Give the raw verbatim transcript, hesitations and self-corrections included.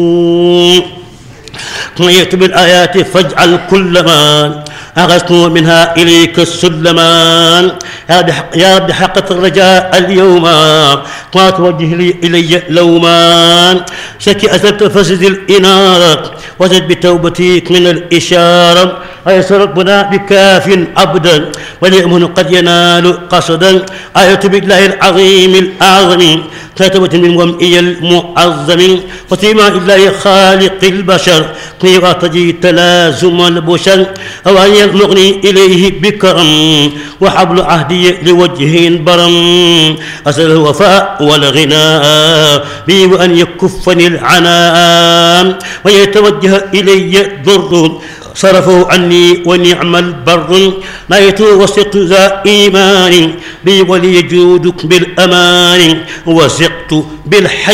طيت بالآيات فاجعل كل ما أغثت منها إليك السلمان. يا بحق يا بحق الرجاء اليوم طات وجه لي إلي لومان. شكي أزلت فسد الإنارة وزد بتوبتيك من الإشارة. أيس ربنا بكاف عبدا وليؤمن قد ينال قصدا. آية بالله العظيم الأعظم كتبت من ومئي المعظم. وسيما الله خالق البشر قيرا تجي تلازم البشر. أو أن يغني إليه بكرم وحبل عهدي لوجه برم. أسأل الوفاء والغناء بي وأن يكفني العناء ويتوجه إلي ضر صرفوا عني ونعم البر. نايت وثق ذا إيمان بي ولي جودك بالأمان وثقت بالحي